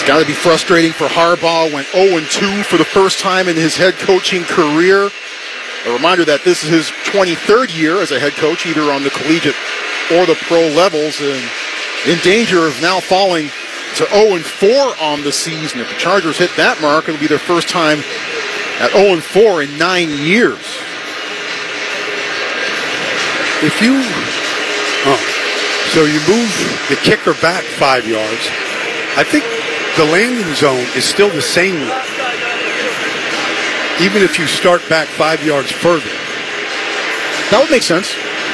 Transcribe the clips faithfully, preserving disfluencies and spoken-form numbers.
got to be frustrating for Harbaugh. Went oh and two for the first time in his head coaching career. A reminder that this is his twenty-third year as a head coach, either on the collegiate or the pro levels, and in danger of now falling to oh and four on the season. If the Chargers hit that mark, it'll be their first time at oh and four in nine years. If you, oh, so you move the kicker back five yards, I think the landing zone is still the same, even if you start back five yards further. That would make sense.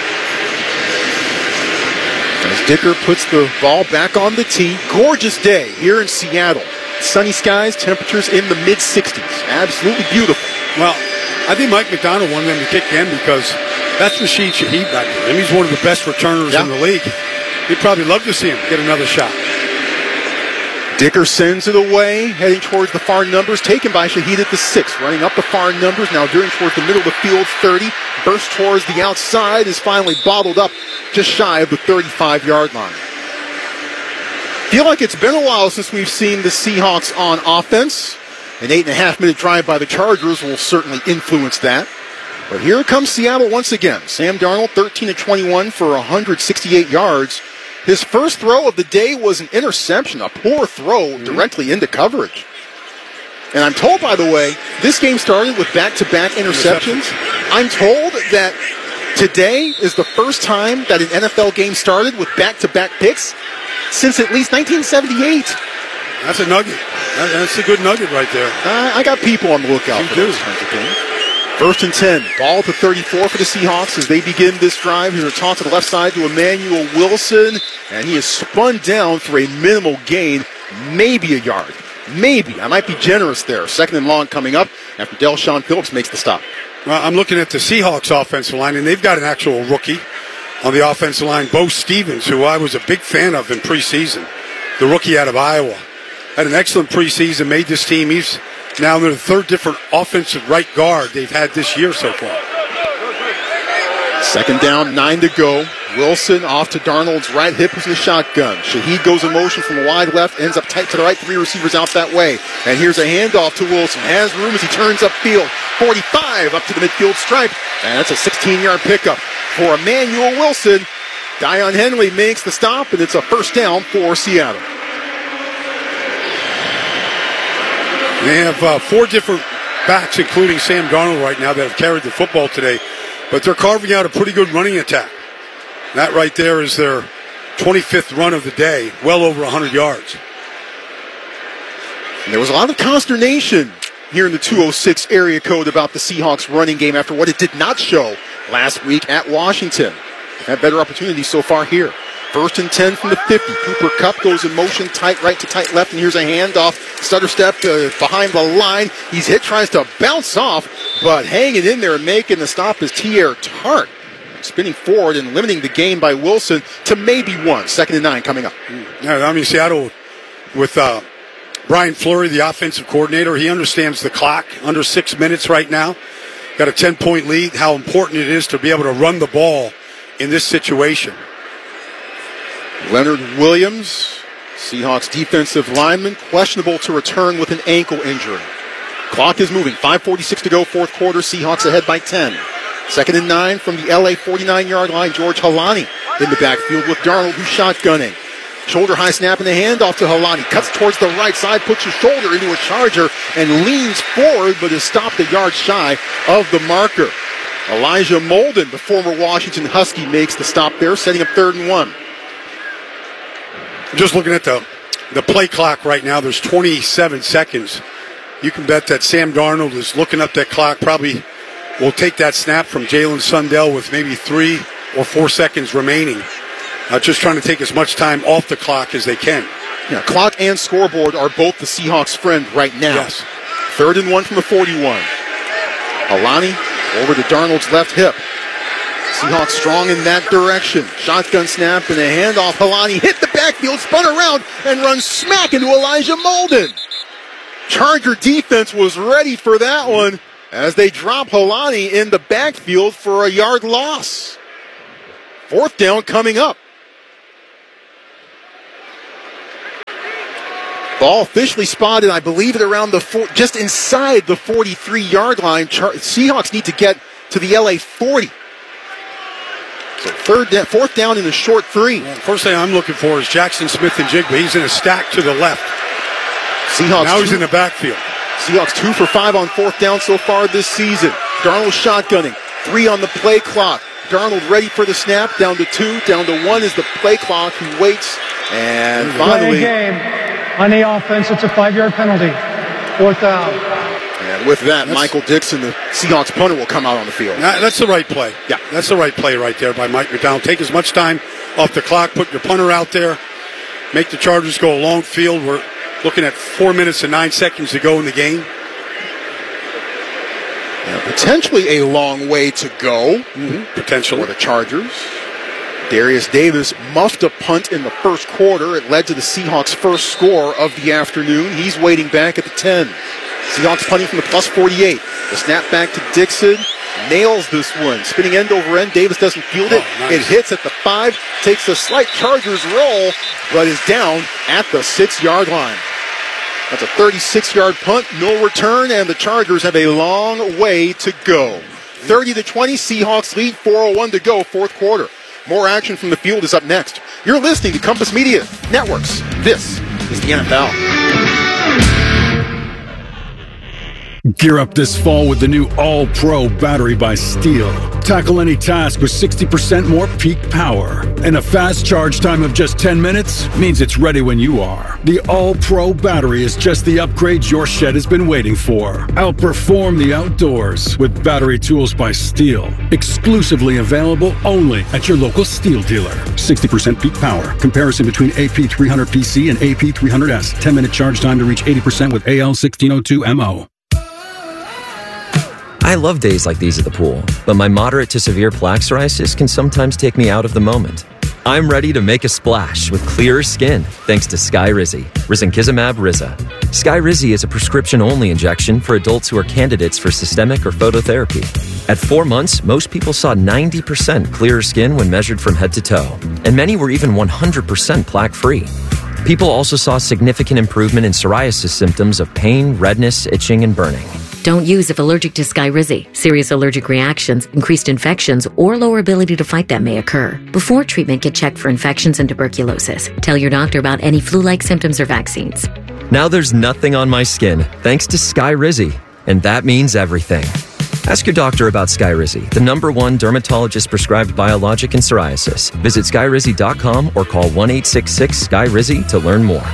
As Dicker puts the ball back on the tee. Gorgeous day here in Seattle. Sunny skies, temperatures in the mid sixties. Absolutely beautiful. Well, I think Mike McDonald wanted them to kick in because that's Rashid Shaheed back there. I mean, he's one of the best returners yeah. in the league. He'd probably love to see him get another shot. Dicker sends it away, heading towards the far numbers, taken by Shaheed at the six, running up the far numbers, now veering towards the middle of the field, thirty, bursts towards the outside, is finally bottled up just shy of the thirty-five-yard line. Feel like it's been a while since we've seen the Seahawks on offense. An eight and a half minute drive by the Chargers will certainly influence that. But here comes Seattle once again. Sam Darnold, thirteen of twenty-one for one hundred sixty-eight yards. His first throw of the day was an interception, a poor throw mm-hmm. directly into coverage. And I'm told, by the way, this game started with back-to-back interceptions. I'm told that today is the first time that an N F L game started with back-to-back picks since at least nineteen seventy-eight. That's a nugget. That's a good nugget right there. Uh, I got people on the lookout you for do. those kinds of things. First and ten. Ball to thirty-four for the Seahawks as they begin this drive. Here's a toss to the left side to Emmanuel Wilson. And he is spun down for a minimal gain. Maybe a yard. Maybe. I might be generous there. Second and long coming up after Del'Shawn Phillips makes the stop. Well, I'm looking at the Seahawks offensive line, and they've got an actual rookie on the offensive line, Bo Stevens, who I was a big fan of in preseason. The rookie out of Iowa. Had an excellent preseason, made this team. He's now they're the third different offensive right guard they've had this year so far. Second down, nine to go. Wilson off to Darnold's right hip with the shotgun. Shaheed goes in motion from wide left, ends up tight to the right. Three receivers out that way. And here's a handoff to Wilson. Has room as he turns upfield. forty-five up to the midfield stripe. And that's a sixteen-yard pickup for Emmanuel Wilson. Dion Henley makes the stop, and it's a first down for Seattle. They have uh, four different backs, including Sam Darnold right now, that have carried the football today. But they're carving out a pretty good running attack. That right there is their twenty-fifth run of the day, well over one hundred yards. And there was a lot of consternation here in the two oh six area code about the Seahawks running game after what it did not show last week at Washington. Had better opportunities so far here. First and ten from the fifty. Cooper Kupp goes in motion, tight right to tight left, and here's a handoff. Stutter step uh, behind the line. He's hit, tries to bounce off, but hanging in there and making the stop is Teair Tart. Spinning forward and limiting the game by Wilson to maybe one. Second and nine coming up. Yeah, I mean, Seattle with uh, Brian Fleury, the offensive coordinator, he understands the clock. Under six minutes right now. Got a ten-point lead. How important it is to be able to run the ball in this situation. Leonard Williams, Seahawks defensive lineman, questionable to return with an ankle injury. Clock is moving. five forty-six to go, fourth quarter. Seahawks ahead by ten. Second and nine from the L A forty-nine-yard line. George Halani in the backfield with Darnold, who's shotgunning. Shoulder high snap and the handoff to Halani. Cuts towards the right side, puts his shoulder into a charger, and leans forward, but is stopped a yard shy of the marker. Elijah Molden, the former Washington Husky, makes the stop there, setting up third and one. Just looking at the, the play clock right now, there's twenty-seven seconds. You can bet that Sam Darnold is looking up that clock, probably will take that snap from Jalen Sundell with maybe three or four seconds remaining. Uh, just trying to take as much time off the clock as they can. Yeah, clock and scoreboard are both the Seahawks' friend right now. Yes. Third and one from the forty-one. Alani over to Darnold's left hip. Seahawks strong in that direction. Shotgun snap and a handoff. Halani hit the backfield, spun around, and runs smack into Elijah Molden. Charger defense was ready for that one as they drop Halani in the backfield for a yard loss. Fourth down coming up. Ball officially spotted, I believe, at around the four, just inside the forty-three-yard line. Char- Seahawks need to get to the L A forty. So third, da- fourth down in a short three. Well, first thing I'm looking for is Jackson Smith-Njigba. He's in a stack to the left. Seahawks now he's two, in the backfield. Seahawks two for five on fourth down so far this season. Darnold shotgunning, three on the play clock. Darnold ready for the snap, down to two, down to one is the play clock. He waits, and finally... game. On the offense, it's a five-yard penalty. Fourth down. And with that, that's, Michael Dixon, the Seahawks punter, will come out on the field. That's the right play. Yeah. That's the right play right there by Mike McDonald. Take as much time off the clock, put your punter out there, make the Chargers go a long field. We're looking at four minutes and nine seconds to go in the game. Yeah, potentially a long way to go. Mm-hmm. Potentially. For the Chargers. Darius Davis muffed a punt in the first quarter. It led to the Seahawks' first score of the afternoon. He's waiting back at the ten. Seahawks punting from the plus forty-eight. The snap back to Dixon. Nails this one. Spinning end over end. Davis doesn't field it. Oh, nice. It hits at the five. Takes a slight Chargers roll, but is down at the six-yard line. That's a thirty-six-yard punt. No return, and the Chargers have a long way to go. thirty to twenty. Seahawks lead. four oh one to go. Fourth quarter. More action from the field is up next. You're listening to Compass Media Networks. This is the N F L. Gear up this fall with the new All-Pro battery by Steel. Tackle any task with sixty percent more peak power. And a fast charge time of just ten minutes means it's ready when you are. The All-Pro battery is just the upgrade your shed has been waiting for. Outperform the outdoors with battery tools by Steel. Exclusively available only at your local Steel dealer. sixty percent peak power. Comparison between A P three hundred P C and A P three hundred S. ten minute charge time to reach eighty percent with A L sixteen oh two M O. I love days like these at the pool, but my moderate to severe plaque psoriasis can sometimes take me out of the moment. I'm ready to make a splash with clearer skin thanks to Skyrizi, risankizumab Riza. Skyrizi is a prescription-only injection for adults who are candidates for systemic or phototherapy. At four months, most people saw ninety percent clearer skin when measured from head to toe, and many were even one hundred percent plaque-free. People also saw significant improvement in psoriasis symptoms of pain, redness, itching, and burning. Don't use if allergic to Skyrizi. Serious allergic reactions, increased infections, or lower ability to fight them may occur. Before treatment, get checked for infections and tuberculosis. Tell your doctor about any flu-like symptoms or vaccines. Now there's nothing on my skin, thanks to Skyrizi, and that means everything. Ask your doctor about Skyrizi, the number one dermatologist-prescribed biologic in psoriasis. Visit skyrizi dot com or call one eight six six S K Y R I Z I to learn more.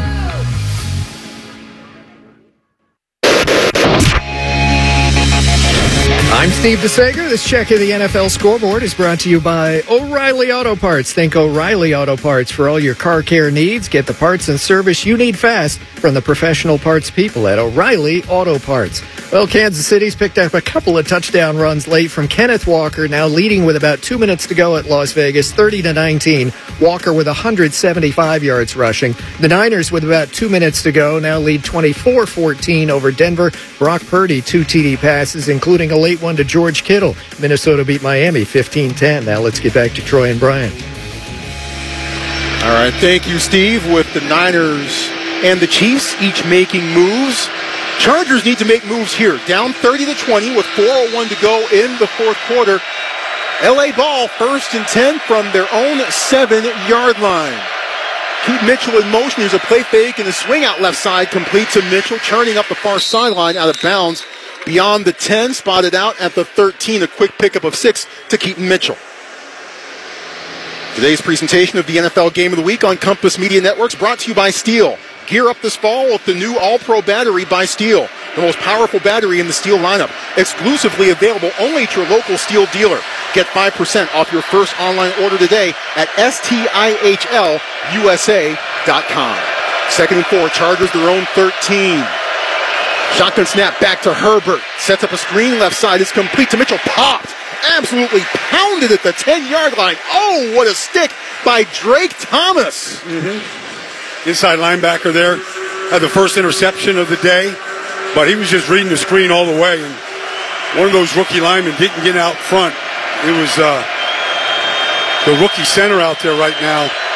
I'm Steve DeSager. This check of the N F L scoreboard is brought to you by O'Reilly Auto Parts. Think O'Reilly Auto Parts for all your car care needs. Get the parts and service you need fast from the professional parts people at O'Reilly Auto Parts. Well, Kansas City's picked up a couple of touchdown runs late from Kenneth Walker, now leading with about two minutes to go at Las Vegas, thirty to nineteen. Walker with one hundred seventy-five yards rushing. The Niners with about two minutes to go now lead twenty-four fourteen over Denver. Brock Purdy, two T D passes, including a late one to George Kittle. Minnesota beat Miami fifteen ten. Now let's get back to Troy and Brian. All right, thank you, Steve. With the Niners and the Chiefs each making moves, Chargers need to make moves here. Down thirty to twenty with four oh one to go in the fourth quarter. L A ball, first and ten from their own seven-yard line. Keep Mitchell in motion. There's a play fake and a swing out left side complete to Mitchell, churning up the far sideline out of bounds. Beyond the ten, spotted out at the thirteen, a quick pickup of six to Keaton Mitchell. Today's presentation of the N F L Game of the Week on Compass Media Networks brought to you by Steel. Gear up this fall with the new All-Pro battery by Steel, the most powerful battery in the Steel lineup. Exclusively available only at your local Steel dealer. Get five percent off your first online order today at S T I H L U S A dot com. Second and four, Chargers their own thirteen. Shotgun snap back to Herbert. Sets up a screen left side. It's complete to Mitchell. Popped. Absolutely pounded at the ten-yard line. Oh, what a stick by Drake Thomas. Mm-hmm. Inside linebacker there. Had the first interception of the day, but he was just reading the screen all the way. And one of those rookie linemen didn't get out front. It was uh, the rookie center out there right now.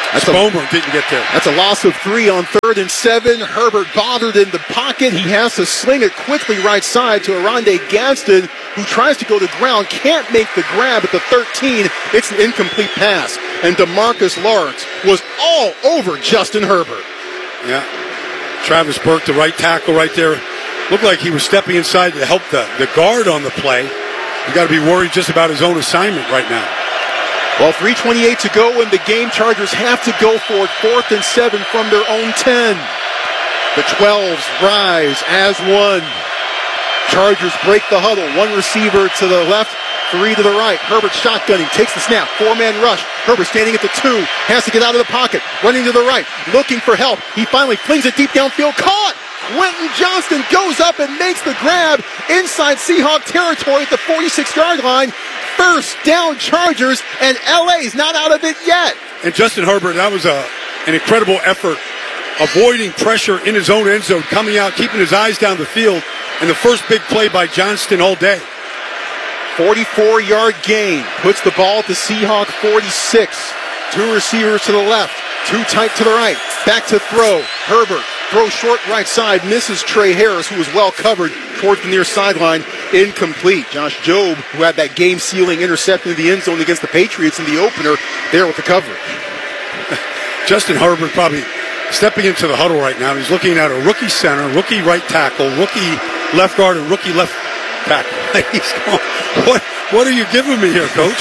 That's Spomer didn't get there. That's a loss of three on third and seven. Herbert bothered in the pocket. He has to sling it quickly right side to Aronde Gadsden, who tries to go to ground, can't make the grab at the thirteen. It's an incomplete pass. And DeMarcus Lawrence was all over Justin Herbert. Yeah. Travis Burke, the right tackle right there, looked like he was stepping inside to help the, the guard on the play. You got to be worried just about his own assignment right now. Well, three twenty-eight to go in the game. Chargers have to go for it. Fourth and seven from their own ten. The twelves rise as one. Chargers break the huddle. One receiver to the left, three to the right. Herbert shotgunning, takes the snap. Four-man rush. Herbert standing at the two. Has to get out of the pocket. Running to the right. Looking for help. He finally flings it deep downfield. Caught! Quentin Johnston goes up and makes the grab inside Seahawk territory at the forty-six-yard line. First down Chargers, and L A's not out of it yet. And Justin Herbert, that was a, an incredible effort, avoiding pressure in his own end zone, coming out, keeping his eyes down the field, and the first big play by Johnston all day. forty-four-yard gain, puts the ball at the Seahawk forty-six. Two receivers to the left, two tight to the right, back to throw. Herbert throws short right side, misses Trey Harris, who was well covered towards the near sideline, incomplete. Josh Jobe, who had that game-sealing interception in the end zone against the Patriots in the opener, there with the coverage. Justin Herbert probably stepping into the huddle right now. He's looking at a rookie center, rookie right tackle, rookie left guard, and rookie left tackle. He's going, what, what are you giving me here, Coach?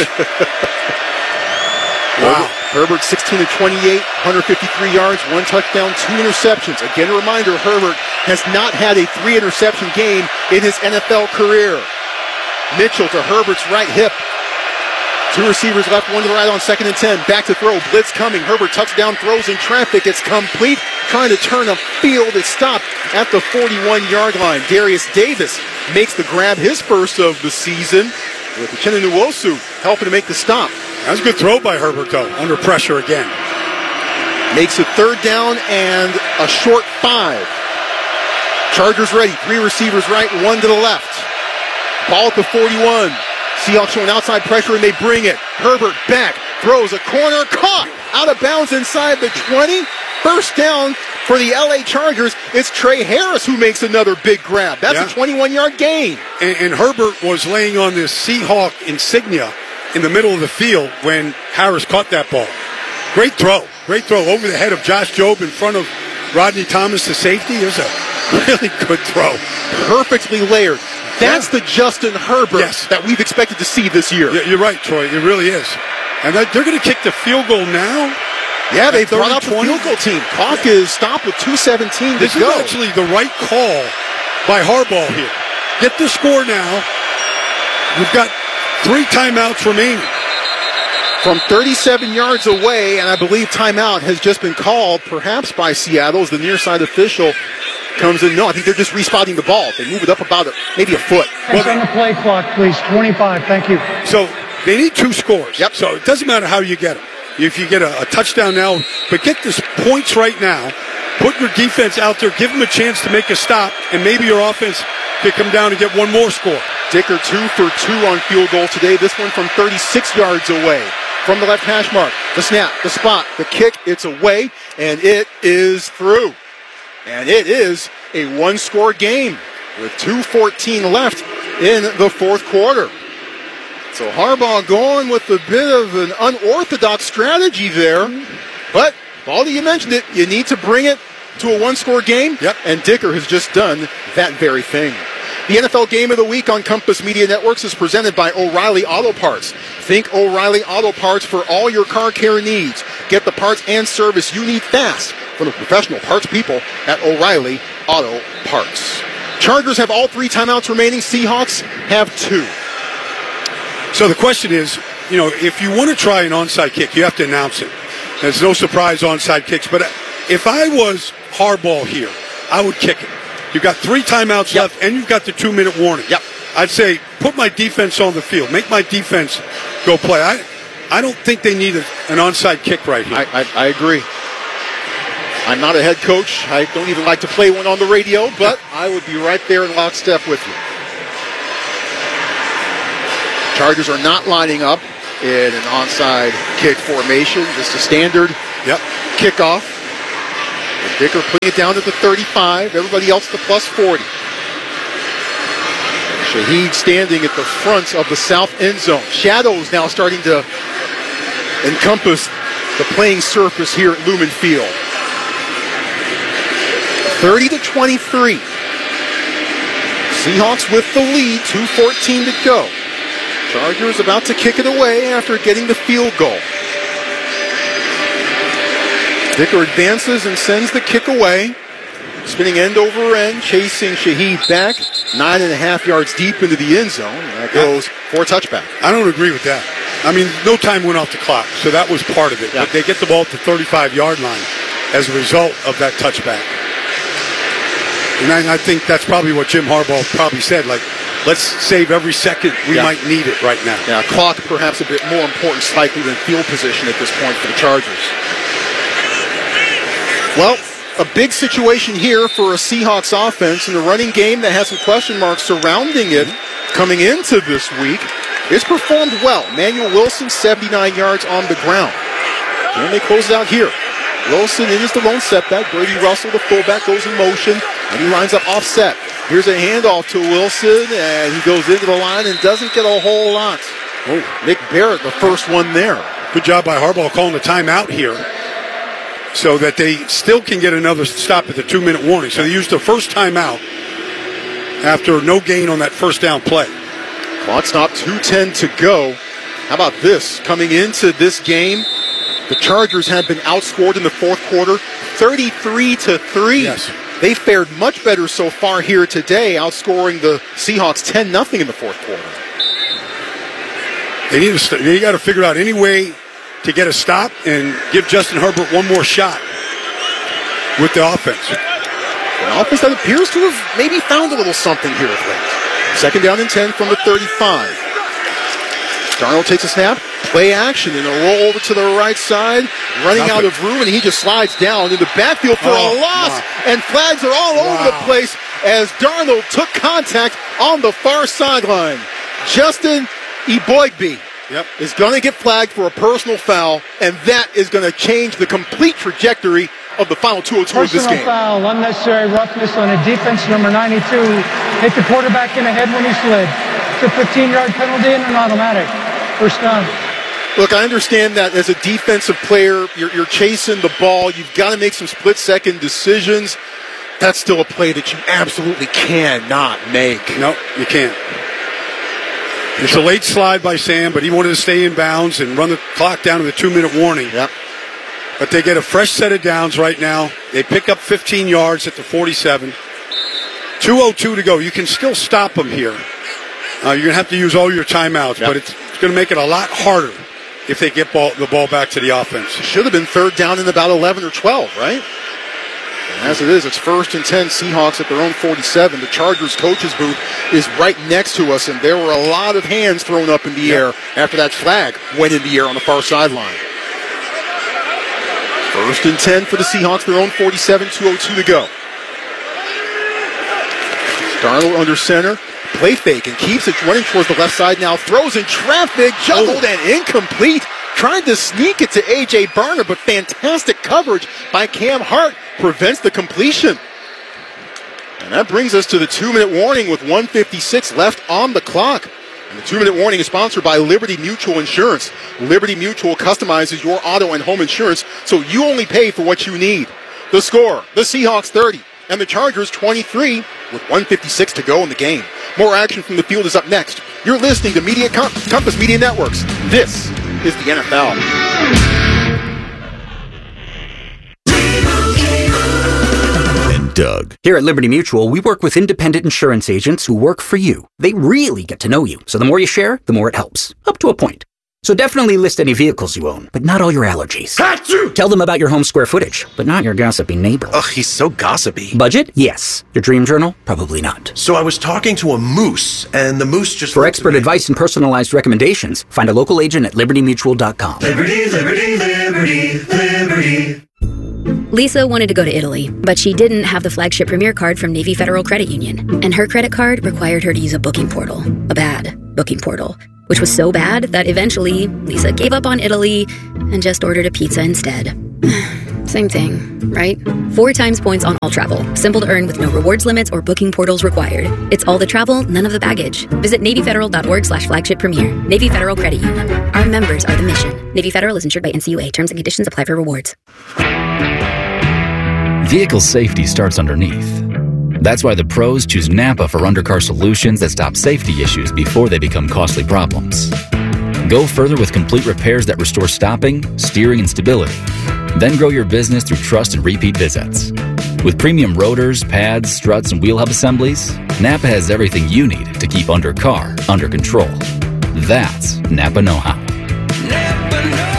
Wow. Herbert sixteen of twenty-eight, one hundred fifty-three yards, one touchdown, two interceptions. Again, a reminder, Herbert has not had a three-interception game in his N F L career. Mitchell to Herbert's right hip. Two receivers left, one to the right on second and ten. Back to throw, blitz coming. Herbert touchdown, throws in traffic. It's complete. Trying to turn a field. It's stopped at the forty-one-yard line. Darius Davis makes the grab, his first of the season, with Uchenna Nwosu helping to make the stop. That was a good throw by Herbert, though, under pressure again. Makes it third down and a short five. Chargers ready. Three receivers right, one to the left. Ball at the forty-one. Seahawks showing outside pressure, and they bring it. Herbert back, throws a corner, caught out of bounds inside the twenty. First down for the L A Chargers. It's Trey Harris who makes another big grab. That's yeah. a twenty-one-yard gain. And, and Herbert was laying on this Seahawk insignia in the middle of the field when Harris caught that ball. Great throw. Great throw over the head of Josh Jobe in front of Rodney Thomas, the safety. It was a really good throw. Perfectly layered. That's yeah. the Justin Herbert yes. that we've expected to see this year. Yeah, you're right, Troy. It really is. And that, they're going to kick the field goal now. Yeah, they've brought up the field goal team. Clock is stopped with two seventeen to this go. This is actually the right call by Harbaugh here. Get the score now. We've got three timeouts remaining. From thirty-seven yards away, and I believe timeout has just been called, perhaps by Seattle, as the near side official comes in. No, I think they're just respotting the ball. They move it up about a, maybe a foot. Well, on the play clock, please. twenty-five, thank you. So they need two scores. Yep. So it doesn't matter how you get them. If you get a, a touchdown now, but get this points right now. Put your defense out there. Give them a chance to make a stop, and maybe your offense can come down and get one more score. Dicker two for two on field goal today. This one from thirty-six yards away. From the left hash mark. The snap, the spot, the kick. It's away, and it is through. And it is a one-score game with two fourteen left in the fourth quarter. So Harbaugh going with a bit of an unorthodox strategy there. But, Baldy, you mentioned it, you need to bring it to a one-score game. Yep. And Dicker has just done that very thing. The N F L Game of the Week on Compass Media Networks is presented by O'Reilly Auto Parts. Think O'Reilly Auto Parts for all your car care needs. Get the parts and service you need fast from the professional parts people at O'Reilly Auto Parts. Chargers have all three timeouts remaining. Seahawks have two. So the question is, you know, if you want to try an onside kick, you have to announce it. There's no surprise onside kicks. But if I was Harbaugh here, I would kick it. You've got three timeouts yep. left, and you've got the two-minute warning. Yep. I'd say put my defense on the field. Make my defense go play. I I don't think they need a, an onside kick right here. I, I, I agree. I'm not a head coach. I don't even like to play one on the radio, but I would be right there in lockstep with you. Chargers are not lining up in an onside kick formation, just a standard Yep. Kickoff. Dicker putting it down to the thirty-five. Everybody else to plus forty. Shaheed standing at the front of the south end zone. Shadows now starting to encompass the playing surface here at Lumen Field. thirty to twenty-three. Seahawks with the lead, two fourteen to go. Chargers about to kick it away after getting the field goal. Dicker advances and sends the kick away. Spinning end over end, chasing Shaheed back. Nine and a half yards deep into the end zone. That goes for a touchback. I don't agree with that. I mean, no time went off the clock, so that was part of it. Yeah. But they get the ball at the thirty-five-yard line as a result of that touchback. And I, I think that's probably what Jim Harbaugh probably said, like, let's save every second. We yeah. might need it right now. Yeah, clock perhaps a bit more important slightly than field position at this point for the Chargers. Well, a big situation here for a Seahawks offense in a running game that has some question marks surrounding it coming into this week. It's performed well. Manuel Wilson, seventy-nine yards on the ground. And they close it out here. Wilson is the lone setback. Brady Russell, the fullback, goes in motion, and he lines up offset. Here's a handoff to Wilson, and he goes into the line and doesn't get a whole lot. Oh, Nick Barrett, the first one there. Good job by Harbaugh calling the timeout here so that they still can get another stop at the two-minute warning. So they used the first timeout after no gain on that first down play. Clock stop, two ten to go. How about this? Coming into this game, the Chargers had been outscored in the fourth quarter, thirty-three to three. Yes. They fared much better so far here today, outscoring the Seahawks ten nothing in the fourth quarter. They need to. They got to figure out any way to get a stop and give Justin Herbert one more shot with the offense. An offense that appears to have maybe found a little something here of late. Second down and ten from the thirty-five. Darnold takes a snap, play action, and a roll over to the right side, running Nothing. out of room, and he just slides down in the backfield for Oh, a loss, wow. and flags are all Wow. over the place as Darnold took contact on the far sideline. Justin Eboigbe Yep. is going to get flagged for a personal foul, and that is going to change the complete trajectory of the final two oh two of this Personal game. foul, unnecessary roughness on a defense, number ninety-two. Hit the quarterback in the head when he slid. It's a fifteen-yard penalty and an automatic. First down. Look, I understand that as a defensive player, you're, you're chasing the ball. You've got to make some split-second decisions. That's still a play that you absolutely cannot make. No, you can't. It's a late slide by Sam, but he wanted to stay in bounds and run the clock down to the two-minute warning. Yep. But they get a fresh set of downs right now. They pick up fifteen yards at the forty-seven. two oh two to go. You can still stop them here. Uh, you're going to have to use all your timeouts, Yep. but it's, it's going to make it a lot harder if they get ball, the ball back to the offense. Should have been third down in about eleven or twelve, right? And as it is, it's first and ten, Seahawks at their own forty-seven. The Chargers coach's booth is right next to us, and there were a lot of hands thrown up in the air after that flag went in the air on the far sideline. First and ten for the Seahawks, their own forty-seven, two oh two to go. Darnold under center, play fake, and keeps it running towards the left side now. Throws in traffic, juggled and incomplete. Trying to sneak it to A J. Barner, but fantastic coverage by Cam Hart prevents the completion. And that brings us to the two-minute warning with one fifty-six left on the clock. And the two-minute warning is sponsored by Liberty Mutual Insurance. Liberty Mutual customizes your auto and home insurance, so you only pay for what you need. The score, the Seahawks thirty, and the Chargers twenty-three, with one fifty-six to go in the game. More action from the field is up next. You're listening to Media Com- Compass Media Networks. This is the N F L. Doug. Here at Liberty Mutual, we work with independent insurance agents who work for you. They really get to know you, so the more you share, the more it helps. Up to a point. So definitely list any vehicles you own, but not all your allergies. Achoo! Tell them about your home square footage, but not your gossipy neighbor. Ugh, he's so gossipy. Budget? Yes. Your dream journal? Probably not. So I was talking to a moose, and the moose just... For expert advice and personalized recommendations, find a local agent at liberty mutual dot com. Liberty, liberty, liberty, liberty. Lisa wanted to go to Italy, but she didn't have the flagship Premier card from Navy Federal Credit Union, and her credit card required her to use a booking portal, a bad booking portal, which was so bad that eventually Lisa gave up on Italy and just ordered a pizza instead. Same thing, right? Four times points on all travel. Simple to earn with no rewards limits or booking portals required. It's all the travel, none of the baggage. Visit NavyFederal.org slash flagship premier. Navy Federal Credit Union. Our members are the mission. Navy Federal is insured by N C U A. Terms and conditions apply for rewards. Vehicle safety starts underneath. That's why the pros choose Napa for undercar solutions that stop safety issues before they become costly problems. Go further with complete repairs that restore stopping, steering, and stability. Then grow your business through trust and repeat visits. With premium rotors, pads, struts, and wheel hub assemblies, Napa has everything you need to keep undercar under control. That's Napa know-how. Napa know-how.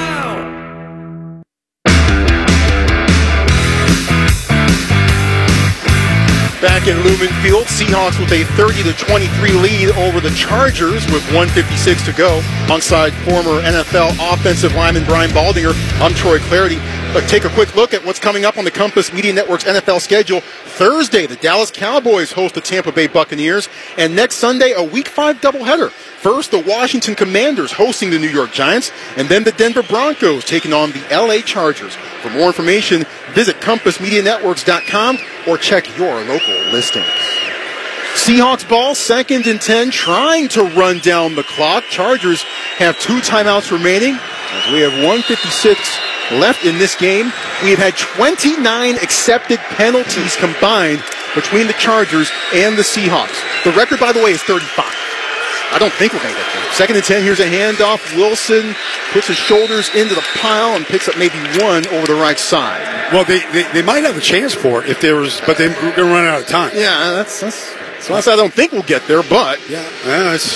Back in Lumen Field, Seahawks with a thirty to twenty-three lead over the Chargers with one fifty-six to go. Alongside former N F L offensive lineman Brian Baldinger, I'm Troy Clarity. But take a quick look at what's coming up on the Compass Media Network's N F L schedule. Thursday, the Dallas Cowboys host the Tampa Bay Buccaneers. And next Sunday, a Week five doubleheader. First, the Washington Commanders hosting the New York Giants. And then the Denver Broncos taking on the L A Chargers. For more information, visit compass media networks dot com or check your local listings. Seahawks ball, second and ten, trying to run down the clock. Chargers have two timeouts remaining as we have one fifty-six left in this game. We have had twenty-nine accepted penalties combined between the Chargers and the Seahawks. The record, by the way, is thirty-five. I don't think we're going to get there. Second and ten, here's a handoff. Wilson puts his shoulders into the pile and picks up maybe one over the right side. Well, they, they, they might have a chance for it if there was, but they're going to run out of time. Yeah, that's that's. So I don't think we'll get there, but yeah, yeah it's.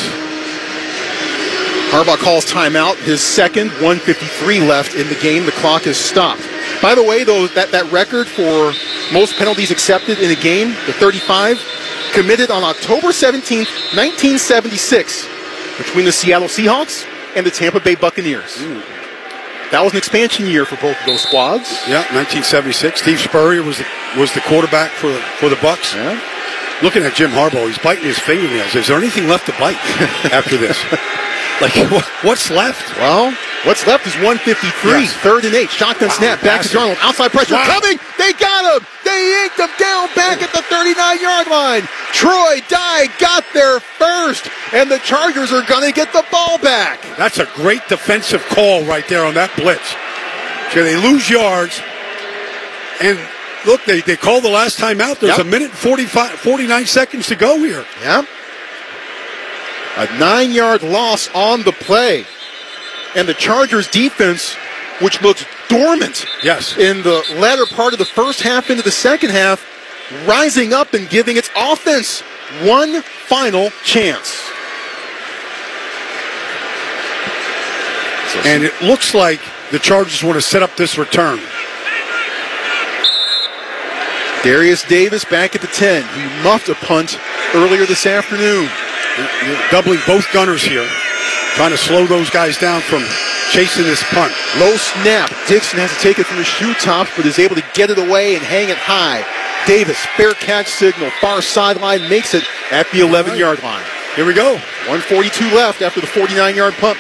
Harbaugh calls timeout. His second, one fifty-three left in the game. The clock is stopped. By the way, though, that, that record for most penalties accepted in a game, the thirty-five, committed on October seventeenth, nineteen seventy-six, between the Seattle Seahawks and the Tampa Bay Buccaneers. Ooh. That was an expansion year for both of those squads. Yeah, nineteen seventy-six. Steve Spurrier was the, was the quarterback for the, for the Bucs. Yeah. Looking at Jim Harbaugh, he's biting his fingernails. Is there anything left to bite after this? Like, what's left? Well, what's left is one fifty-three. Yes. Third and eight. Shotgun wow, snap. Back to Darnold. Outside pressure wow. coming. They got him. They yanked him down back at the thirty-nine-yard line. Troy Dye got there first, and the Chargers are going to get the ball back. That's a great defensive call right there on that blitz. So they lose yards, and look, they, they called the last time out. There's yep. a minute and forty-five, forty-nine seconds to go here. Yeah. A nine-yard loss on the play. And the Chargers defense, which looks dormant yes. in the latter part of the first half into the second half, rising up and giving its offense one final chance. And it looks like the Chargers want to set up this return. Darius Davis back at the ten. He muffed a punt earlier this afternoon. Doubling both gunners here. Trying to slow those guys down from chasing this punt. Low snap. Dixon has to take it from the shoe tops, but is able to get it away and hang it high. Davis, fair catch signal. Far sideline, makes it at the eleven-yard line. Here we go. one forty-two left after the forty-nine-yard punt.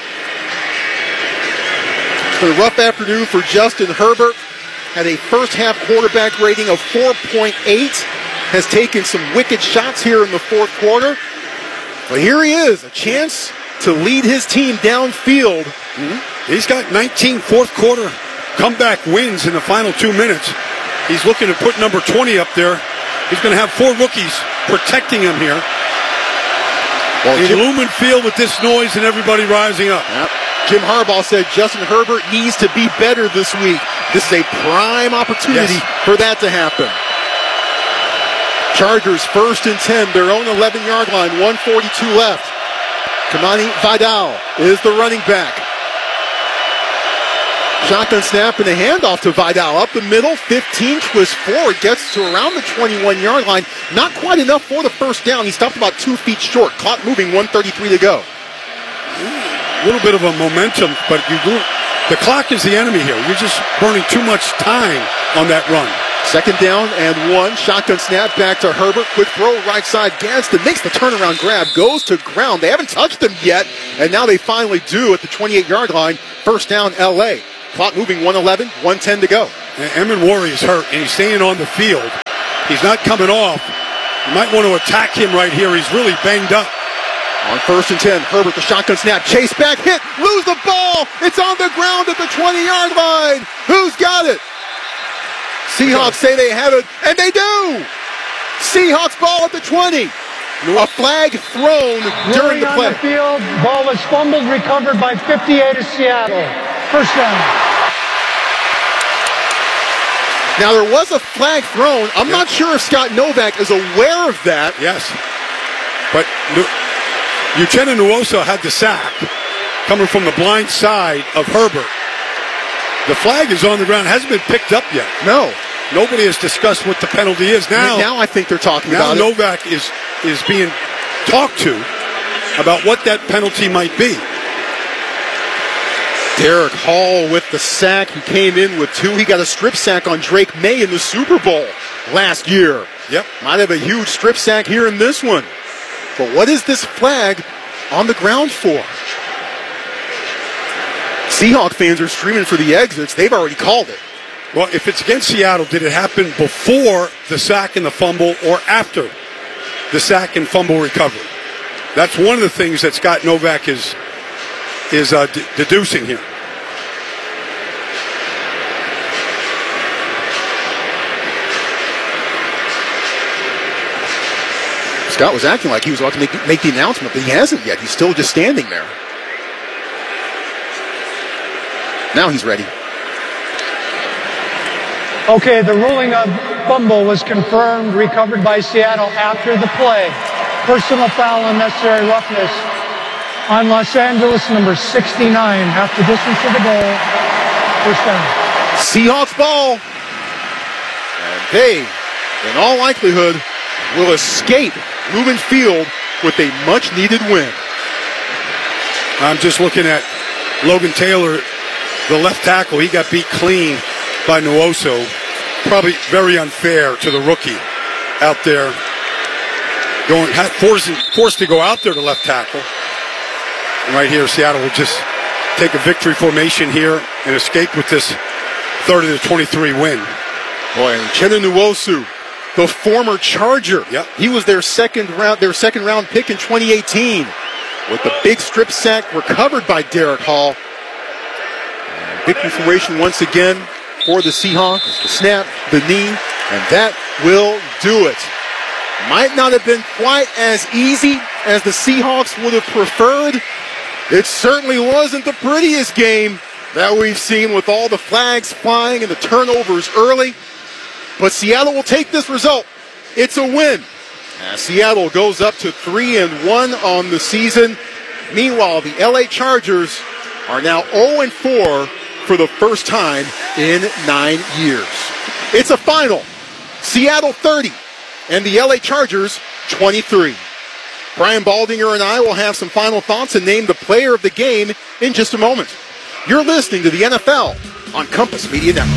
It's been a rough afternoon for Justin Herbert. Had a first-half quarterback rating of four point eight. Has taken some wicked shots here in the fourth quarter. But here he is, a chance to lead his team downfield. Mm-hmm. He's got nineteen fourth-quarter comeback wins in the final two minutes. He's looking to put number twenty up there. He's going to have four rookies protecting him here. Well, in Jim, Lumen Field with this noise and everybody rising up. Yep. Jim Harbaugh said Justin Herbert needs to be better this week. This is a prime opportunity yes. for that to happen. Chargers first and ten, their own eleven-yard line, one forty-two left. Kamani Vidal is the running back. Shotgun snap and a handoff to Vidal up the middle, fifteen, twist forward, gets to around the twenty-one-yard line. Not quite enough for the first down. He stopped about two feet short. Clock moving, one thirty-three to go. A little bit of a momentum, but you do, the clock is the enemy here. You're just burning too much time on that run. Second down and one. Shotgun snap back to Herbert. Quick throw right side. Gadsden makes the turnaround grab. Goes to ground. They haven't touched him yet. And now they finally do at the twenty-eight-yard line. First down L A. Clock moving, one eleven, one ten to go. And Emin Wari is hurt, and he's staying on the field. He's not coming off. You might want to attack him right here. He's really banged up. On first and ten, Herbert, the shotgun snap, chase back, hit, lose the ball. It's on the ground at the twenty-yard line. Who's got it? Seahawks say they have it, and they do. Seahawks ball at the twenty. A flag thrown during the play. On the field, ball was fumbled, recovered by fifty-eight of Seattle. First down. Now, there was a flag thrown. I'm yep. not sure if Scott Novak is aware of that. Yes. But Uchenna Nwosu had the sack coming from the blind side of Herbert. The flag is on the ground. It hasn't been picked up yet. No. Nobody has discussed what the penalty is. Now, now I think they're talking now about Novak it. is, is being talked to about what that penalty might be. Derek Hall with the sack. He came in with two. He got a strip sack on Drake May in the Super Bowl last year. Yep. Might have a huge strip sack here in this one. But what is this flag on the ground for? Seahawk fans are screaming for the exits. They've already called it. Well, if it's against Seattle, did it happen before the sack and the fumble or after the sack and fumble recovery? That's one of the things that Scott Novak is is uh, d- deducing here. Scott was acting like he was about to make, make the announcement, but he hasn't yet. He's still just standing there. Now he's ready. Okay, the ruling of fumble was confirmed, recovered by Seattle after the play. Personal foul, unnecessary roughness on Los Angeles, number sixty-nine. Half the distance to the goal. First down. Seahawks ball. And they, in all likelihood, will escape Lumen Field with a much-needed win. I'm just looking at Logan Taylor, the left tackle. He got beat clean by Nwosu. Probably very unfair to the rookie out there. Going forced, forced to go out there to left tackle. And right here, Seattle will just take a victory formation here and escape with this thirty to twenty-three win. Boy, and Uchenna Nwosu, the former Charger. Yep. He was their second round, their second round pick in twenty eighteen. With the big strip sack recovered by Derek Hall. And victory formation once again for the Seahawks. The snap, the knee, and that will do it. Might not have been quite as easy as the Seahawks would have preferred. It certainly wasn't the prettiest game that we've seen with all the flags flying and the turnovers early. But Seattle will take this result. It's a win. As Seattle goes up to three and one on the season. Meanwhile, the L A Chargers are now oh and four for the first time in nine years. It's a final. Seattle thirty and the L A Chargers twenty-three. Brian Baldinger and I will have some final thoughts and name the player of the game in just a moment. You're listening to the N F L on Compass Media Network.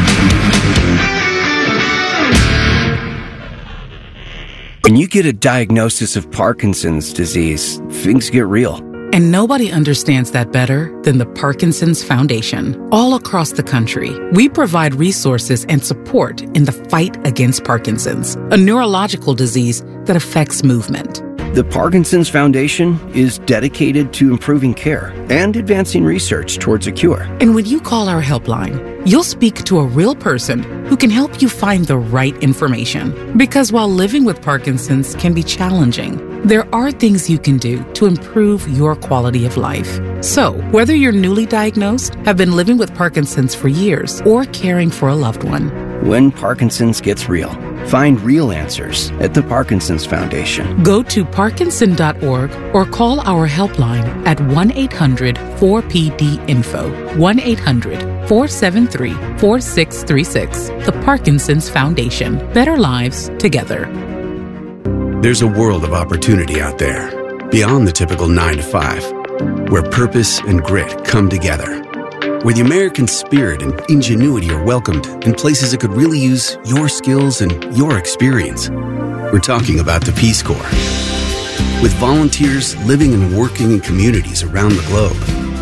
When you get a diagnosis of Parkinson's disease, things get real. And nobody understands that better than the Parkinson's Foundation. All across the country, we provide resources and support in the fight against Parkinson's, a neurological disease that affects movement. The Parkinson's Foundation is dedicated to improving care and advancing research towards a cure. And when you call our helpline, you'll speak to a real person who can help you find the right information. Because while living with Parkinson's can be challenging, there are things you can do to improve your quality of life. So, whether you're newly diagnosed, have been living with Parkinson's for years, or caring for a loved one, when Parkinson's gets real, find real answers at the Parkinson's Foundation. Go to parkinson dot org or call our helpline at one eight hundred four P D info, one eight hundred four seven three four six three six. The Parkinson's Foundation. Better lives together. There's a world of opportunity out there, beyond the typical nine to five, where purpose and grit come together, where the American spirit and ingenuity are welcomed in places that could really use your skills and your experience. We're talking about the Peace Corps. With volunteers living and working in communities around the globe,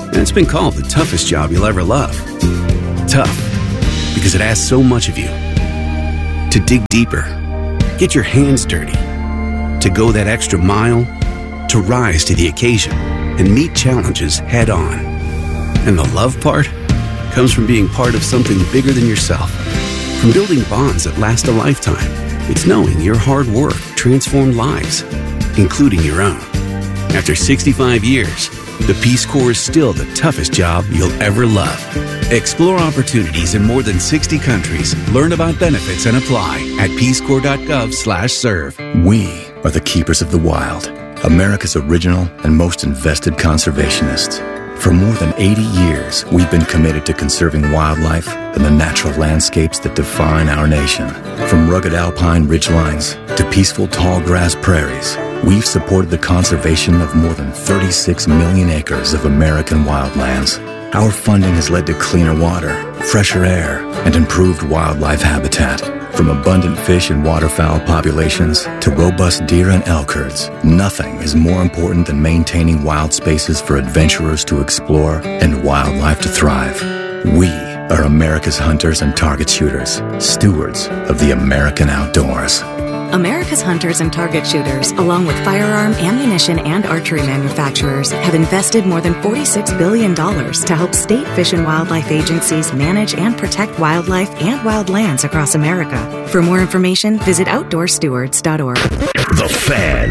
And it's been called the toughest job you'll ever love. Tough, because it asks so much of you. To dig deeper, get your hands dirty, to go that extra mile, to rise to the occasion and meet challenges head on. And the love part comes from being part of something bigger than yourself. From building bonds that last a lifetime, it's knowing your hard work transformed lives, including your own. After sixty-five years, the Peace Corps is still the toughest job you'll ever love. Explore opportunities in more than sixty countries. Learn about benefits and apply at peacecorps.gov slash serve. We are the keepers of the wild, America's original and most invested conservationists. For more than eighty years, we've been committed to conserving wildlife and the natural landscapes that define our nation. From rugged alpine ridgelines to peaceful tall grass prairies, we've supported the conservation of more than thirty-six million acres of American wildlands. Our funding has led to cleaner water, fresher air, and improved wildlife habitat. From abundant fish and waterfowl populations to robust deer and elk herds, nothing is more important than maintaining wild spaces for adventurers to explore and wildlife to thrive. We are America's hunters and target shooters, stewards of the American outdoors. America's hunters and target shooters, along with firearm, ammunition, and archery manufacturers, have invested more than forty-six billion dollars to help state fish and wildlife agencies manage and protect wildlife and wildlands across America. For more information, visit outdoor stewards dot org. The Fan.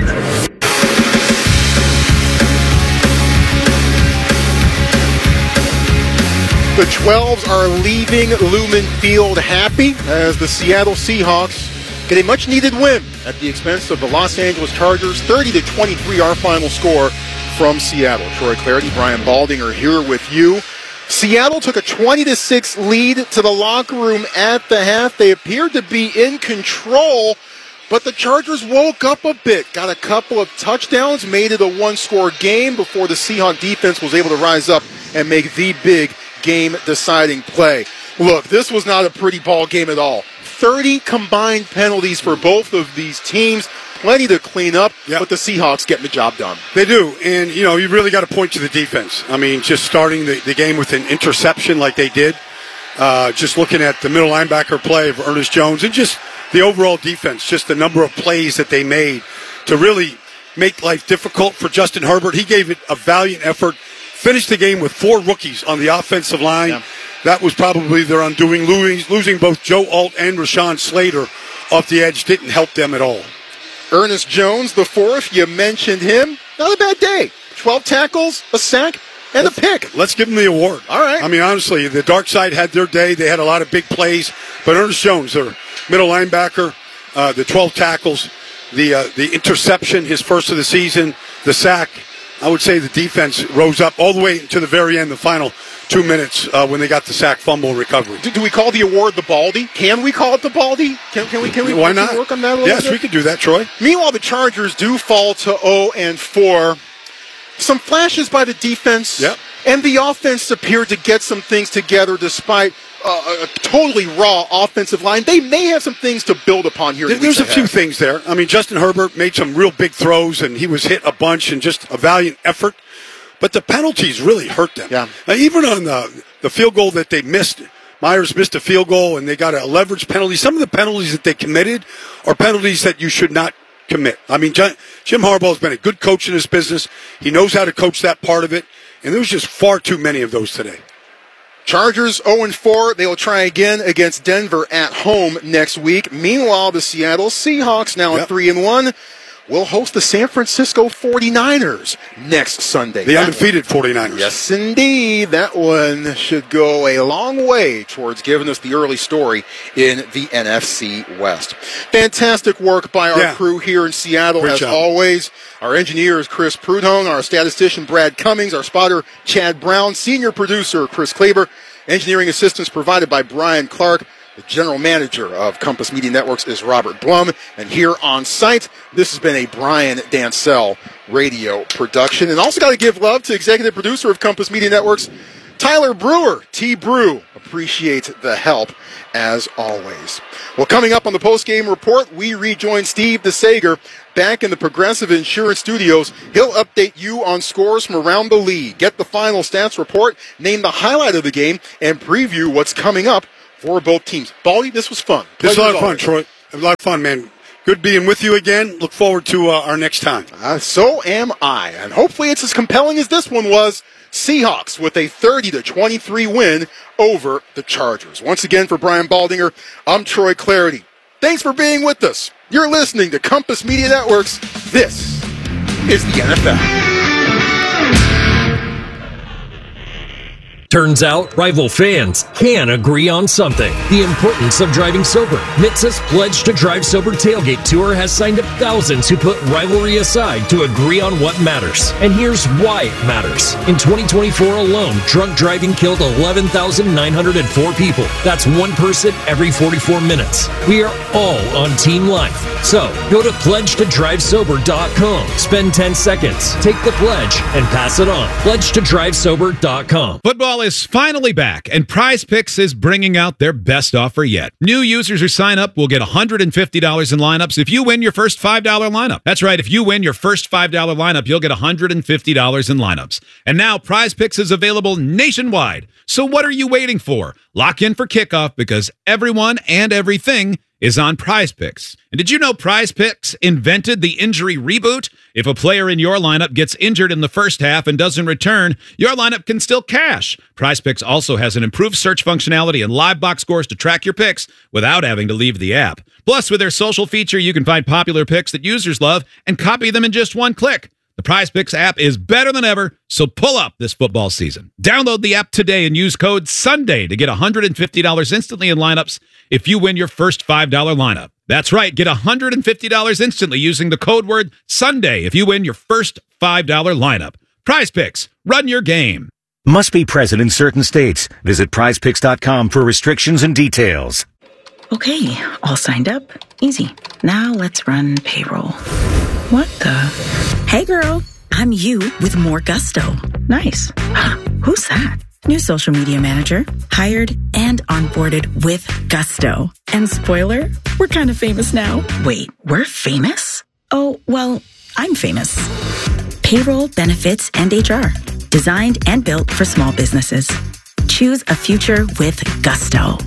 The twelves are leaving Lumen Field happy as the Seattle Seahawks get a much-needed win at the expense of the Los Angeles Chargers. thirty to twenty-three, our final score from Seattle. Troy Clardy, Brian Balding are here with you. Seattle took a twenty to six lead to the locker room at the half. They appeared to be in control, but the Chargers woke up a bit, got a couple of touchdowns, made it a one-score game before the Seahawk defense was able to rise up and make the big game-deciding play. Look, this was not a pretty ball game at all. thirty combined penalties for both of these teams. Plenty to clean up, yep. But the Seahawks getting the job done. They do, and, you know, you really got to point to the defense. I mean, just starting the, the game with an interception like they did, uh, just looking at the middle linebacker play of Ernest Jones, and just the overall defense, just the number of plays that they made to really make life difficult for Justin Herbert. He gave it a valiant effort, finished the game with four rookies on the offensive line. Yeah. That was probably their undoing. Losing both Joe Alt and Rashawn Slater off the edge didn't help them at all. Ernest Jones, the fourth, you mentioned him. Not a bad day. twelve tackles, a sack, and let's, a pick. Let's give him the award. All right. I mean, honestly, the dark side had their day. They had a lot of big plays. But Ernest Jones, their middle linebacker, uh, the twelve tackles, the uh, the interception, his first of the season, the sack. I would say the defense rose up all the way to the very end, the final two minutes uh, when they got the sack, fumble, recovery. Do, do we call the award the Baldy? Can we call it the Baldy? Can, can we? Can we? Why not? Work on that a little yes, bit? we could do that, Troy. Meanwhile, the Chargers do fall to zero and four. Some flashes by the defense, yep. And the offense appeared to get some things together despite uh, a totally raw offensive line. They may have some things to build upon here. There, there's a few things there. I mean, Justin Herbert made some real big throws, and he was hit a bunch, and just a valiant effort. But the penalties really hurt them. Yeah. Now, even on the, the field goal that they missed, Myers missed a field goal, and they got a leverage penalty. Some of the penalties that they committed are penalties that you should not commit. I mean, Jim Harbaugh has been a good coach in this business. He knows how to coach that part of it, and there was just far too many of those today. Chargers zero and four. They will try again against Denver at home next week. Meanwhile, the Seattle Seahawks, now yep. at three and one, will host the San Francisco forty-niners next Sunday. The undefeated forty-niners. Yes, indeed. That one should go a long way towards giving us the early story in the N F C West. Fantastic work by our yeah. crew here in Seattle, Great as job. always. Our engineer is Chris Prudhomme, our statistician Brad Cummings, our spotter Chad Brown, senior producer Chris Kleber, engineering assistance provided by Brian Clark. The general manager of Compass Media Networks is Robert Blum. And here on site, this has been a Brian Dancel radio production. And also got to give love to executive producer of Compass Media Networks, Tyler Brewer, T-Brew, appreciates the help as always. Well, coming up on the post-game report, we rejoin Steve DeSager back in the Progressive Insurance Studios. He'll update you on scores from around the league, get the final stats report, name the highlight of the game, and preview what's coming up for both teams. Baldy, this was fun. This was a lot of fun, Troy. A lot of fun, man. Good being with you again. Look forward to uh, our next time. Uh, so am I. And hopefully it's as compelling as this one was. Seahawks with a thirty to twenty-three win over the Chargers. Once again, for Brian Baldinger, I'm Troy Clarity. Thanks for being with us. You're listening to Compass Media Networks. This is the N F L. Turns out, rival fans can agree on something. The importance of driving sober. N H T Sa's Pledge to Drive Sober Tailgate Tour has signed up thousands who put rivalry aside to agree on what matters. And here's why it matters. In twenty twenty-four alone, drunk driving killed eleven thousand nine hundred four people. That's one person every forty-four minutes. We are all on Team Life. So, go to pledge to drive sober dot com. Spend ten seconds, take the pledge, and pass it on. pledge to drive sober dot com. Football is finally back, and Prize Picks is bringing out their best offer yet. New users who sign up will get one hundred fifty dollars in lineups if you win your first five dollars lineup. That's right, if you win your first five dollars lineup, you'll get one hundred fifty dollars in lineups. And now Prize Picks is available nationwide. So what are you waiting for? Lock in for kickoff because everyone and everything is on Prize Picks. And did you know Prize Picks invented the injury reboot? If a player in your lineup gets injured in the first half and doesn't return, your lineup can still cash. Prize Picks also has an improved search functionality and live box scores to track your picks without having to leave the app. Plus, with their social feature, you can find popular picks that users love and copy them in just one click. The Prize Picks app is better than ever, so pull up this football season. Download the app today and use code SUNDAY to get one hundred fifty dollars instantly in lineups if you win your first five dollars lineup. That's right, get one hundred fifty dollars instantly using the code word SUNDAY if you win your first five dollars lineup. Prize Picks, run your game. Must be present in certain states. Visit prize picks dot com for restrictions and details. Okay, all signed up. Easy. Now let's run payroll. What the? Hey girl, I'm you with more gusto. Nice. Who's that? New social media manager, hired and onboarded with gusto. And spoiler, we're kind of famous now. Wait, we're famous? Oh, well, I'm famous. Payroll, benefits, and H R. Designed and built for small businesses. Choose a future with gusto.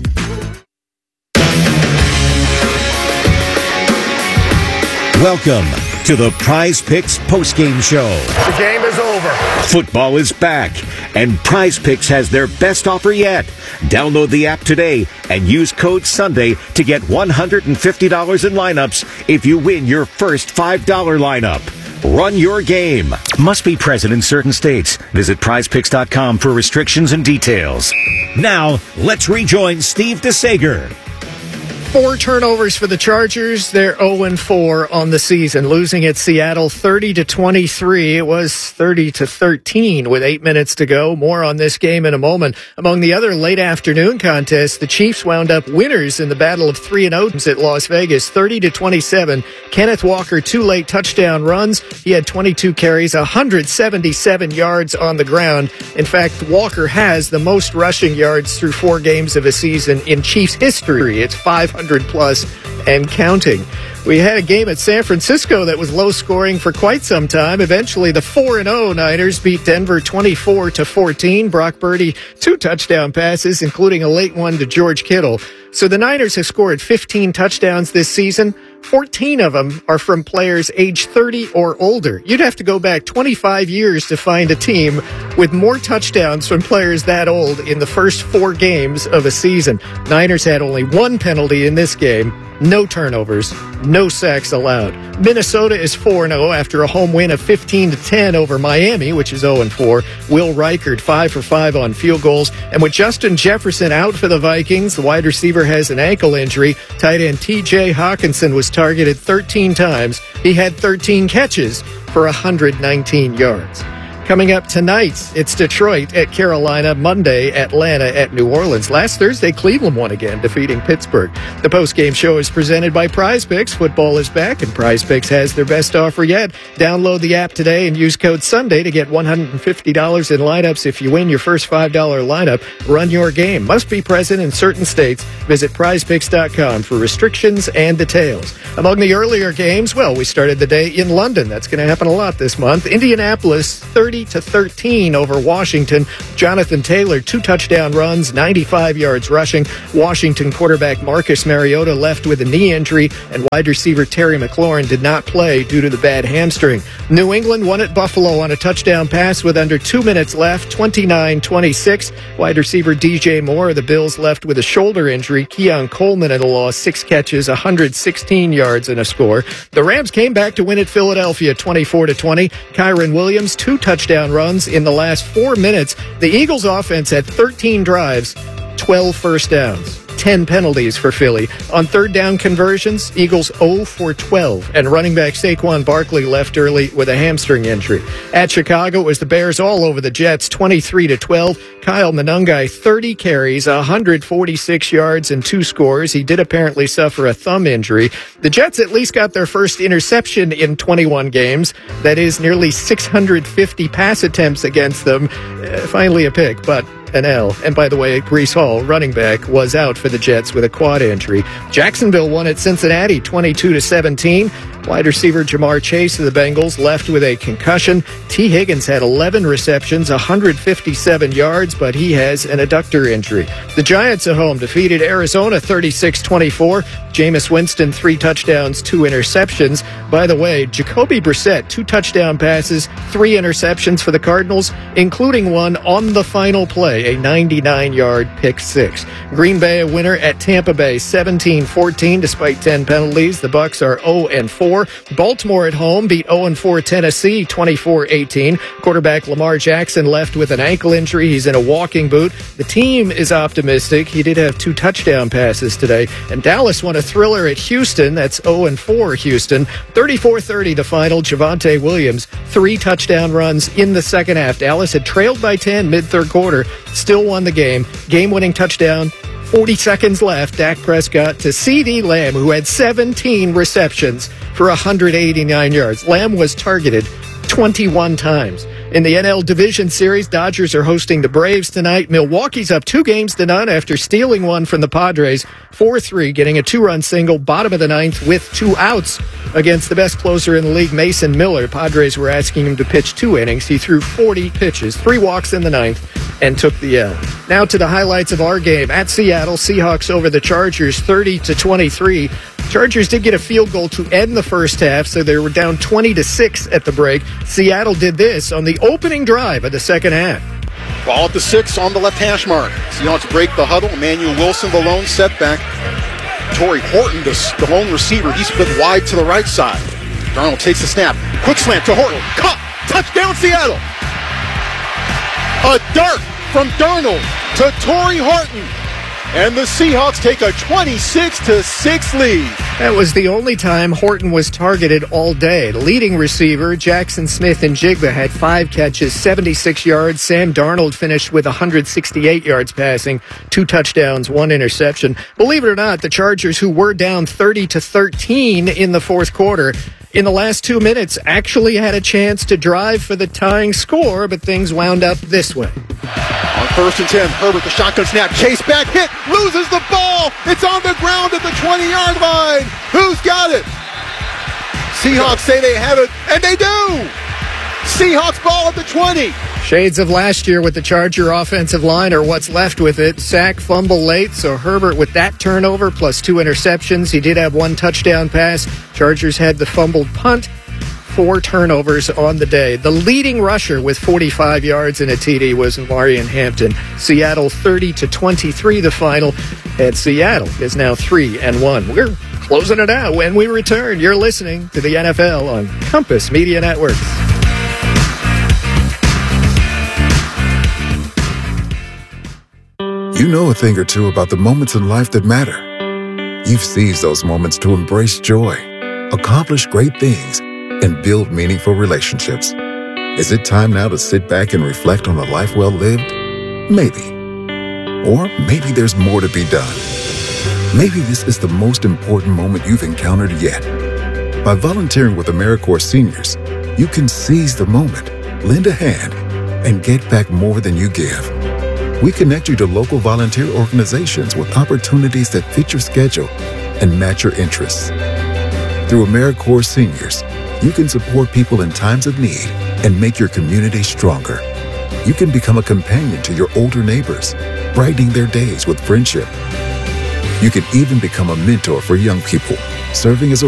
Welcome to the Prize Picks postgame show. The game is over. Football is back, and Prize Picks has their best offer yet. Download the app today and use code SUNDAY to get one hundred fifty dollars in lineups if you win your first five dollars lineup. Run your game. Must be present in certain states. Visit prize picks dot com for restrictions and details. Now, let's rejoin Steve DeSager. Four turnovers for the Chargers. They're oh and four on the season, losing at Seattle thirty to twenty-three. It was thirty to thirteen with eight minutes to go. More on this game in a moment. Among the other late afternoon contests, the Chiefs wound up winners in the Battle of three and oh at Las Vegas, thirty to twenty-seven. Kenneth Walker, two late touchdown runs. He had twenty-two carries, one hundred seventy-seven yards on the ground. In fact, Walker has the most rushing yards through four games of a season in Chiefs history. It's five hundred plus and counting. We had a game at San Francisco that was low scoring for quite some time. Eventually, the four and oh Niners beat Denver twenty-four to fourteen. Brock Purdy, two touchdown passes, including a late one to George Kittle. So the Niners have scored fifteen touchdowns this season. fourteen of them are from players age thirty or older. You'd have to go back twenty-five years to find a team with more touchdowns from players that old in the first four games of a season. Niners had only one penalty in this game. No turnovers, no sacks allowed. Minnesota is four and oh after a home win of fifteen to ten over Miami, which is oh and four. Will Reichard, five for five on field goals. And with Justin Jefferson out for the Vikings, the wide receiver has an ankle injury. Tight end T J Hawkinson was targeted thirteen times. He had thirteen catches for one hundred nineteen yards. Coming up tonight, it's Detroit at Carolina, Monday, Atlanta at New Orleans. Last Thursday, Cleveland won again, defeating Pittsburgh. The postgame show is presented by Prize Picks. Football is back, and Prize Picks has their best offer yet. Download the app today and use code Sunday to get one hundred fifty dollars in lineups if you win your first five dollars lineup. Run your game. Must be present in certain states. Visit prize picks dot com for restrictions and details. Among the earlier games, well, we started the day in London. That's going to happen a lot this month. Indianapolis, thirty to thirteen over Washington. Jonathan Taylor, two touchdown runs, ninety-five yards rushing. Washington quarterback Marcus Mariota left with a knee injury, and wide receiver Terry McLaurin did not play due to the bad hamstring. New England won at Buffalo on a touchdown pass with under two minutes left, twenty-nine twenty-six. Wide receiver D J Moore of the Bills left with a shoulder injury. Keon Coleman in the loss, six catches, one hundred sixteen yards and a score. The Rams came back to win at Philadelphia, twenty-four to twenty. Kyron Williams, two touchdown runs in the last four minutes. The Eagles offense had thirteen drives, twelve first downs, ten penalties for Philly. On third down conversions, Eagles zero for twelve, and running back Saquon Barkley left early with a hamstring injury. At Chicago, it was the Bears all over the Jets, twenty-three to twelve. Kyle Monangai, thirty carries, one hundred forty-six yards, and two scores. He did apparently suffer a thumb injury. The Jets at least got their first interception in twenty-one games. That is nearly six hundred fifty pass attempts against them. Uh, finally a pick, but an L. And by the way, Breece Hall, running back, was out for the Jets with a quad injury. Jacksonville won at Cincinnati, twenty-two to seventeen. Wide receiver Jamar Chase of the Bengals left with a concussion. T. Higgins had eleven receptions, one hundred fifty-seven yards, but he has an adductor injury. The Giants at home defeated Arizona thirty-six twenty-four. Jameis Winston, three touchdowns, two interceptions. By the way, Jacoby Brissett, two touchdown passes, three interceptions for the Cardinals, including one on the final play, a ninety-nine yard pick six. Green Bay a winner at Tampa Bay, seventeen fourteen, despite ten penalties. The Bucs are oh and four. Baltimore at home beat oh and four Tennessee, twenty-four eighteen. Quarterback Lamar Jackson left with an ankle injury. He's in a walking boot. The team is optimistic. He did have two touchdown passes today. And Dallas won a thriller at Houston. That's oh and four Houston. thirty-four thirty the final. Javonte Williams, three touchdown runs in the second half. Dallas had trailed by ten mid-third quarter, still won the game. Game-winning touchdown. forty seconds left. Dak Prescott to CeeDee Lamb, who had seventeen receptions for one hundred eighty-nine yards. Lamb was targeted twenty-one times. In the N L Division Series, Dodgers are hosting the Braves tonight. Milwaukee's up two games to none after stealing one from the Padres, four three, getting a two-run single, bottom of the ninth with two outs against the best closer in the league, Mason Miller. Padres were asking him to pitch two innings. He threw forty pitches, three walks in the ninth, and took the L. Now to the highlights of our game. At Seattle, Seahawks over the Chargers, thirty to twenty-three. Chargers did get a field goal to end the first half, so they were down twenty to six at the break. Seattle did this on the opening drive of the second half. Ball at the six on the left hash mark. Seahawks break the huddle. Emmanuel Wilson, the lone setback. Torrey Horton, the, the lone receiver. He split wide to the right side. Darnold takes the snap. Quick slant to Horton. Caught. Touchdown, Seattle. A dart from Darnold to Torrey Horton. And the Seahawks take a twenty-six to six lead. That was the only time Horton was targeted all day. The leading receiver, Jackson Smith-Njigba, had five catches, seventy-six yards. Sam Darnold finished with one hundred sixty-eight yards passing, two touchdowns, one interception. Believe it or not, the Chargers, who were down thirty to thirteen in the fourth quarter, in the last two minutes, actually had a chance to drive for the tying score, but things wound up this way. On first and ten, Herbert, the shotgun snap, chase back, hit, loses the ball. It's on the ground at the twenty-yard line. Who's got it? Seahawks say they have it, and they do. Seahawks ball at the twenty. Shades of last year with the Charger offensive line, or what's left with it. Sack, fumble late, so Herbert with that turnover plus two interceptions. He did have one touchdown pass. Chargers had the fumbled punt. Four turnovers on the day. The leading rusher with forty-five yards and a T D was Marion Hampton. Seattle thirty to twenty-three the final, and Seattle is now three and one. We're closing it out. When we return, you're listening to the N F L on Compass Media Networks. You know a thing or two about the moments in life that matter. You've seized those moments to embrace joy, accomplish great things, and build meaningful relationships. Is it time now to sit back and reflect on a life well lived? Maybe. Or maybe there's more to be done. Maybe this is the most important moment you've encountered yet. By volunteering with AmeriCorps Seniors, you can seize the moment, lend a hand, and get back more than you give. We connect you to local volunteer organizations with opportunities that fit your schedule and match your interests. Through AmeriCorps Seniors, you can support people in times of need and make your community stronger. You can become a companion to your older neighbors, brightening their days with friendship. You can even become a mentor for young people, serving as a